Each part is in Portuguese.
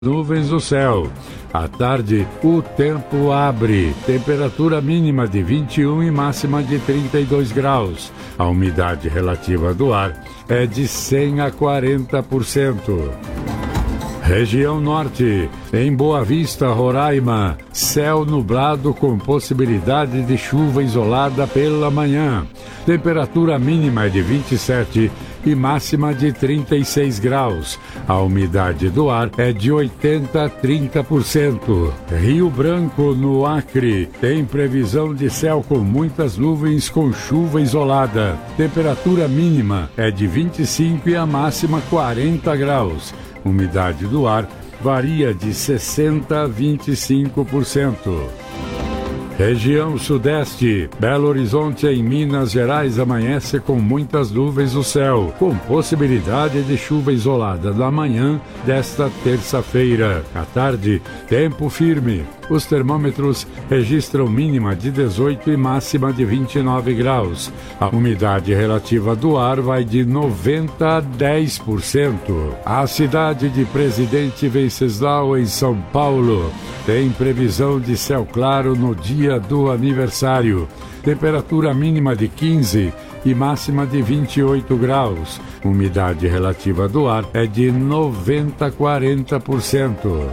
Nuvens no céu. À tarde, o tempo abre. Temperatura mínima de 21 e máxima de 32 graus. A umidade relativa do ar é de 100 a 40%. Região Norte, em Boa Vista, Roraima, céu nublado com possibilidade de chuva isolada pela manhã. Temperatura mínima é de 27 e máxima de 36 graus. A umidade do ar é de 80 a 30%. Rio Branco, no Acre, tem previsão de céu com muitas nuvens com chuva isolada. Temperatura mínima é de 25 e a máxima 40 graus. Umidade do ar varia de 60% a 25%. Região Sudeste, Belo Horizonte, em Minas Gerais, amanhece com muitas nuvens no céu, com possibilidade de chuva isolada na manhã desta terça-feira. À tarde, tempo firme. Os termômetros registram mínima de 18 e máxima de 29 graus. A umidade relativa do ar vai de 90% a 10%. A cidade de Presidente Venceslau, em São Paulo, tem previsão de céu claro no dia do aniversário. Temperatura mínima de 15 e máxima de 28 graus. Umidade relativa do ar é de 90% a 40%.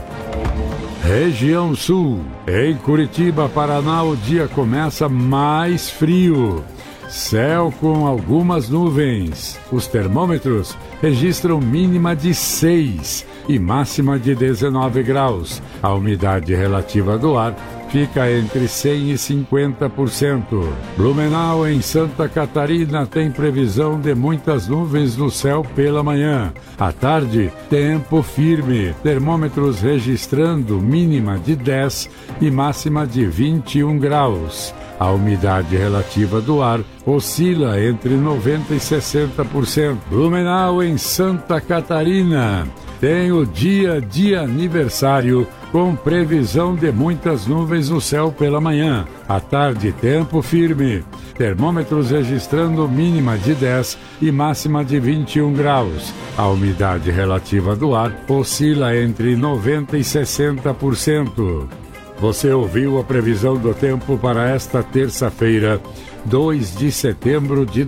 Região Sul. Em Curitiba, Paraná, o dia começa mais frio. Céu com algumas nuvens. Os termômetros registram mínima de 6 e máxima de 19 graus. A umidade relativa do ar fica entre 100% e 50%. Blumenau, em Santa Catarina, tem previsão de muitas nuvens no céu pela manhã. À tarde, tempo firme. Termômetros registrando mínima de 10 e máxima de 21 graus. A umidade relativa do ar oscila entre 90% e 60%. Blumenau, em Santa Catarina, tem o dia de aniversário com previsão de muitas nuvens no céu pela manhã. À tarde, tempo firme. Termômetros registrando mínima de 10 e máxima de 21 graus. A umidade relativa do ar oscila entre 90% e 60%. Você ouviu a previsão do tempo para esta terça-feira, 2 de setembro de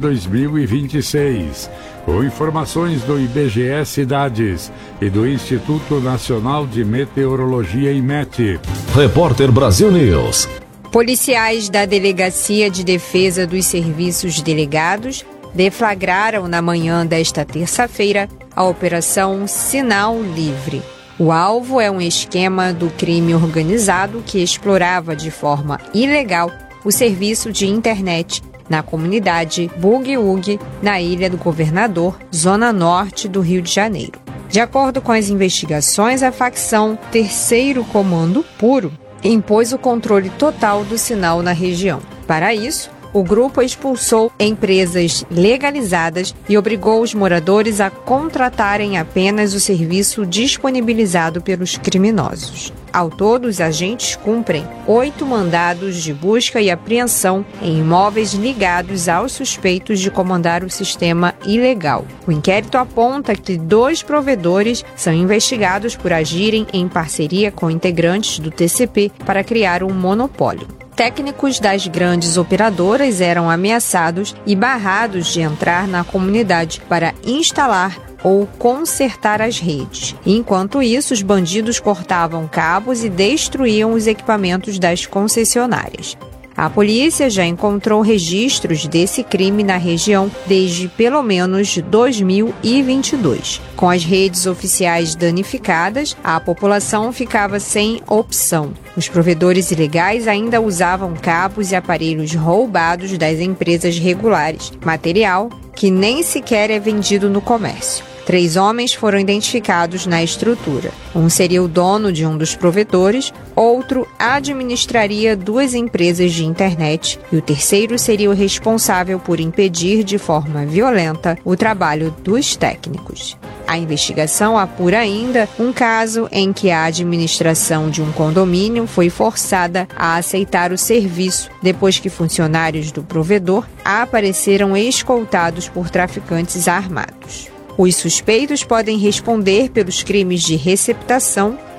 2026. Com informações do IBGE Cidades e do Instituto Nacional de Meteorologia IMET. Repórter Brasil News. Policiais da Delegacia de Defesa dos Serviços Delegados deflagraram na manhã desta terça-feira a Operação Sinal Livre. O alvo é um esquema do crime organizado que explorava de forma ilegal o serviço de internet na comunidade Bug-Ug, na Ilha do Governador, zona norte do Rio de Janeiro. De acordo com as investigações, a facção Terceiro Comando Puro impôs o controle total do sinal na região. Para isso, o grupo expulsou empresas legalizadas e obrigou os moradores a contratarem apenas o serviço disponibilizado pelos criminosos. Ao todo, os agentes cumprem 8 mandados de busca e apreensão em imóveis ligados aos suspeitos de comandar o sistema ilegal. O inquérito aponta que 2 provedores são investigados por agirem em parceria com integrantes do TCP para criar um monopólio. Técnicos das grandes operadoras eram ameaçados e barrados de entrar na comunidade para instalar ou consertar as redes. Enquanto isso, os bandidos cortavam cabos e destruíam os equipamentos das concessionárias. A polícia já encontrou registros desse crime na região desde pelo menos 2022. Com as redes oficiais danificadas, a população ficava sem opção. Os provedores ilegais ainda usavam cabos e aparelhos roubados das empresas regulares, material que nem sequer é vendido no comércio. 3 homens foram identificados na estrutura. Um seria o dono de um dos provedores, outro administraria 2 empresas de internet e o terceiro seria o responsável por impedir de forma violenta o trabalho dos técnicos. A investigação apura ainda um caso em que a administração de um condomínio foi forçada a aceitar o serviço depois que funcionários do provedor apareceram escoltados por traficantes armados. Os suspeitos podem responder pelos crimes de receptação,